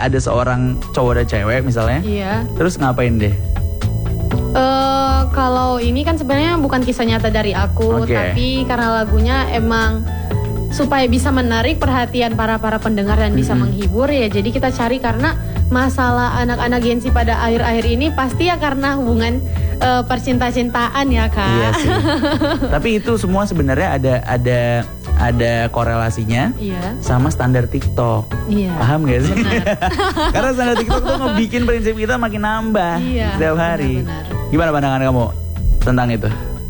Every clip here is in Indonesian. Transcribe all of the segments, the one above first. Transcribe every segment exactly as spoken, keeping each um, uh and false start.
ada seorang cowok dan cewek misalnya. Iya. Terus ngapain deh? Uh, kalau ini kan sebenarnya bukan kisah nyata dari aku, Oke. tapi karena lagunya emang supaya bisa menarik perhatian para para pendengar dan bisa Mm-mm. menghibur ya. Jadi kita cari karena masalah anak-anak Gen Z pada akhir-akhir ini pasti ya karena hubungan uh, percinta-cintaan ya kak. Iya sih. Tapi itu semua sebenarnya ada ada ada korelasinya Iya. sama standar TikTok. Iya. Paham gak sih? Benar. Karena standar TikTok tuh ngebikin prinsip kita makin nambah Iya, setiap hari. benar-benar. Gimana pandangan kamu tentang itu?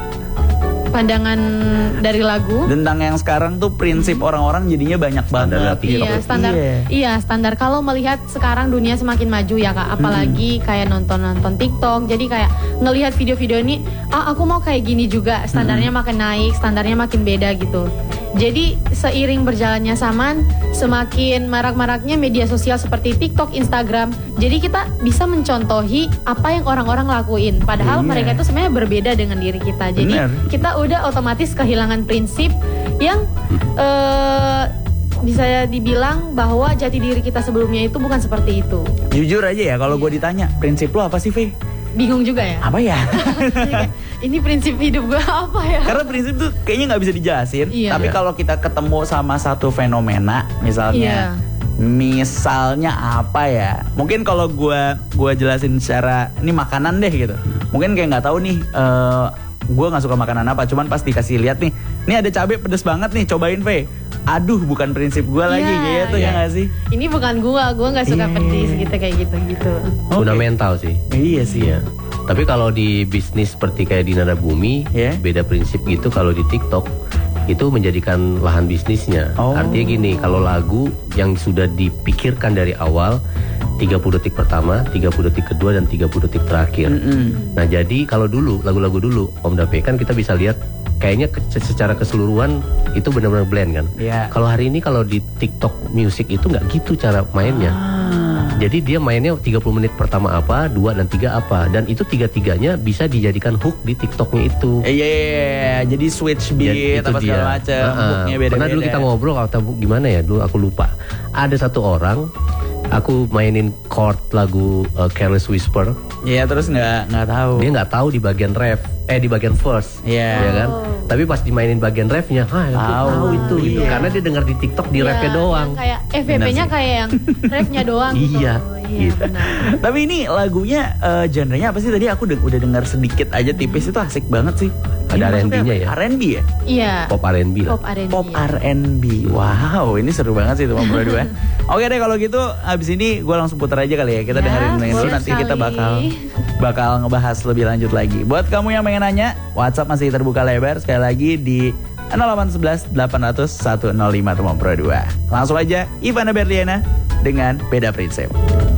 Pandangan dari lagu. Tentang yang sekarang tuh prinsip orang-orang jadinya banyak Standar banget. TikTok. Iya standar, Iya. iya standar. Kalau melihat sekarang dunia semakin maju ya kak, apalagi kayak nonton-nonton TikTok. Jadi kayak ngelihat video-video ini, ah aku mau kayak gini juga. Standarnya makin naik, standarnya makin beda gitu. Jadi seiring berjalannya zaman, semakin marak-maraknya media sosial seperti TikTok, Instagram. Jadi kita bisa mencontohi apa yang orang-orang lakuin. Padahal Iya. mereka itu sebenarnya berbeda dengan diri kita. Jadi Bener. kita udah otomatis kehilangan prinsip yang eh, bisa dibilang bahwa jati diri kita sebelumnya itu bukan seperti itu. Jujur aja ya, kalau gue ditanya prinsip lo apa sih, Fe? Bingung juga ya. Apa ya? Kayak, ini prinsip hidup gue apa ya? Karena prinsip tuh kayaknya nggak bisa dijelasin. Iya. Tapi Iya. kalau kita ketemu sama satu fenomena, misalnya, misalnya apa ya? Mungkin kalau gue gua jelasin secara ini makanan deh gitu. Mungkin kayak nggak tahu nih. eh gue nggak suka makanan apa. Cuman pas dikasih lihat nih, ini ada cabai pedes banget nih. Cobain, Fe. Aduh, bukan prinsip gue lagi Iya, gitu ya iya. nggak sih? Ini bukan gue, gue nggak suka Iya. pedis gitu kayak gitu gitu. Oke. Fundamental sih. Iya sih. Iya. Tapi kalau di bisnis seperti kayak di Nada Bumi, Yeah. beda prinsip gitu. Kalau di TikTok itu menjadikan lahan bisnisnya. Oh. Artinya gini, kalau lagu yang sudah dipikirkan dari awal, tiga puluh detik pertama, tiga puluh detik kedua, dan tiga puluh detik terakhir. Mm-mm. Nah jadi kalau dulu, lagu-lagu dulu, Om Dape, kan kita bisa lihat kayaknya ke- secara keseluruhan itu benar-benar blend kan. Iya. Kalau hari ini kalau di TikTok Music itu nggak gitu cara mainnya. Ah. Jadi dia mainnya tiga puluh menit pertama apa, dua dan tiga apa. Dan itu tiga-tiganya bisa dijadikan hook di TikToknya itu. Eh, Iya, iya, iya. Jadi switch beat Jadi apa segala macam, Uh-uh. hooknya beda-beda. Pernah dulu kita ngobrol atau gimana ya, dulu aku lupa. Ada satu orang, aku mainin chord lagu uh, Careless Whisper. Iya, terus nggak nggak tahu. Dia nggak tahu di bagian ref, eh di bagian verse, Iya. ya kan? Oh. Tapi pas dimainin bagian refnya, ah aku Tahu. tahu itu, gitu. Iya. Karena dia dengar di TikTok di Iya, refnya doang. yang kayak F V Benar P-nya sih. kayak yang refnya doang gitu. Iya, Iya, gitu. benar. Tapi ini lagunya eh, genrenya apa sih? Tadi aku udah, udah dengar sedikit aja tipis, itu asik banget sih. Ada Ini R and B-nya masuknya ya? R and B ya? Iya. Pop R and B lah. Pop R and B. Pop R and B. Wow, ini seru banget sih teman berdua. Oke deh kalau gitu, abis ini gue langsung putar aja kali ya. Kita Ya, dengerin dengerin dulu, boleh nanti kita sekali. bakal bakal ngebahas lebih lanjut lagi. Buat kamu yang pengen nanya, WhatsApp masih terbuka lebar sekali lagi di nol delapan satu satu delapan nol nol satu nol lima teman berdua. Langsung aja Ivana Berliana dengan Beda Prinsip.